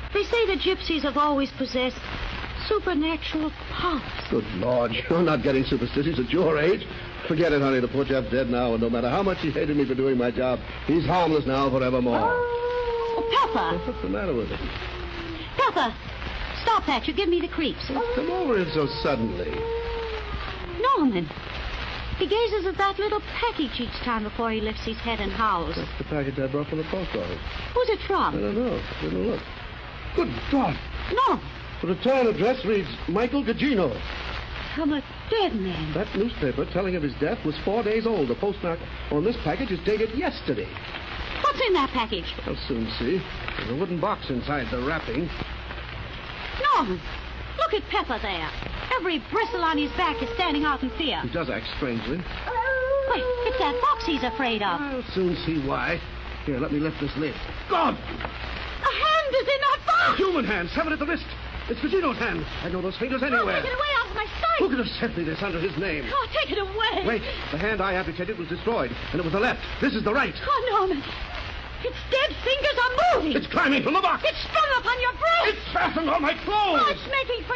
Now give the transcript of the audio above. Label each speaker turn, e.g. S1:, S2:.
S1: They say the gypsies have always possessed supernatural powers.
S2: Good Lord, you're not getting superstitious at your age. Forget it, honey. The poor chap's dead now, and no matter how much he hated me for doing my job, he's harmless now forevermore.
S1: Oh, Pepper!
S2: What's the matter with him?
S1: Pepper! Stop that. You give me the creeps.
S2: Come over here so suddenly.
S1: Norman. He gazes at that little package each time before he lifts his head and howls.
S2: That's the package I brought from the post office.
S1: Who's it from?
S2: I don't know. Didn't look. Good God.
S1: No.
S2: The return address reads Michael Gugino.
S1: From a dead man.
S2: That newspaper telling of his death was 4 days old. The postmark on this package is dated yesterday.
S1: What's in that package?
S2: I'll soon see. There's a wooden box inside the wrapping.
S1: Norman, look at Pepper there. Every bristle on his back is standing out in fear.
S2: He does act strangely.
S1: Wait, it's that box he's afraid of.
S2: I'll soon see why. Here, let me lift this lid. God!
S1: A hand is in that box!
S2: Human hand, severed at the wrist. It's Gugino's hand. I know those fingers anywhere.
S1: Oh, take it away out of my sight.
S2: Who could have sent me this under his name?
S1: Oh, take it away.
S2: Wait, the hand I amputated was destroyed, and it was the left. This is the right.
S1: Oh, Norman. Its dead fingers are moving.
S2: It's climbing from the box.
S1: It's sprung upon your breast.
S2: It's fastened on my clothes.
S1: Oh, it's making